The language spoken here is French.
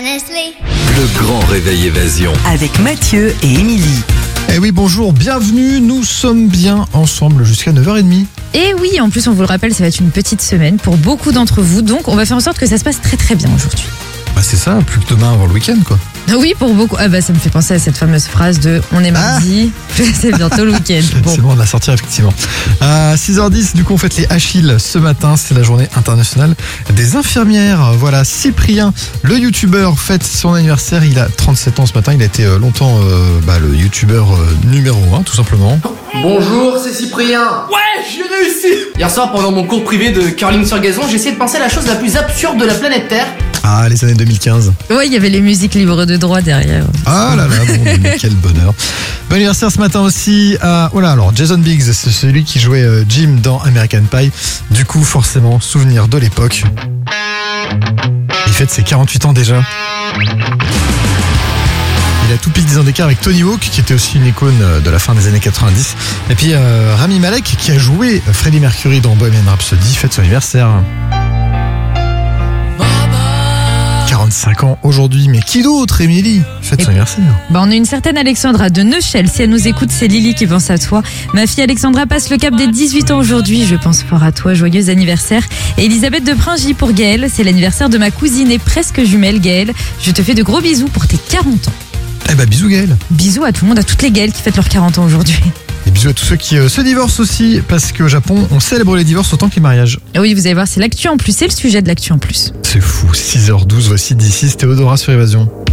Honestly. Le grand réveil évasion. Avec Mathieu et Émilie. Eh oui, bonjour, bienvenue, nous sommes bien ensemble jusqu'à 9h30. Et oui, en plus, on vous le rappelle, ça va être une petite semaine pour beaucoup d'entre vous. Donc, on va faire en sorte que ça se passe très très bien aujourd'hui. Bah c'est ça, plus que demain avant le week-end quoi. Oui, pour beaucoup. Ah bah ça me fait penser à cette fameuse phrase de « on est mardi, c'est bientôt le week-end ». Bon. C'est bon, on l'a sorti effectivement. À 6h10, du coup on fête les Achilles ce matin, c'est la journée internationale des infirmières. Voilà, Cyprien, le youtubeur, fête son anniversaire, il a 37 ans ce matin, il a été longtemps le youtubeur numéro 1 tout simplement. Bonjour, c'est Cyprien. Ouais, j'ai réussi. Hier soir, pendant mon cours privé de curling sur gazon, j'ai essayé de penser à la chose la plus absurde de la planète Terre. Ah, les années 2015. Ouais, il y avait les musiques libres de droit derrière. Ah là là, bon, quel bonheur. Bon anniversaire ce matin aussi à... Voilà, alors Jason Biggs, c'est celui qui jouait Jim dans American Pie. Du coup, forcément, souvenir de l'époque. Il fête ses 48 ans déjà. Il a tout pile 10 ans d'écart avec Tony Hawk, qui était aussi une icône de la fin des années 90. Et puis Rami Malek, qui a joué Freddie Mercury dans Bohemian Rhapsody, fête son anniversaire. 45 ans aujourd'hui, mais qui d'autre, Émilie, fête son anniversaire? Bah, on a une certaine Alexandra de Neuchâtel. Si elle nous écoute, c'est Lily qui pense à toi. Ma fille Alexandra passe le cap des 18 ans aujourd'hui. Je pense fort à toi. Joyeux anniversaire. Et Elisabeth de Pringy pour Gaëlle. C'est l'anniversaire de ma cousine et presque jumelle Gaëlle. Je te fais de gros bisous pour tes 40 ans. Eh bah bisous Gaëlle. Bisous à tout le monde, à toutes les Gaëlle qui fêtent leurs 40 ans aujourd'hui. Et bisous à tous ceux qui se divorcent aussi, parce qu'au Japon, on célèbre les divorces autant que les mariages. Oui, vous allez voir, c'est l'actu en plus, c'est le sujet de l'actu en plus. C'est fou, 6h12, voici d'ici, Théodora sur Évasion.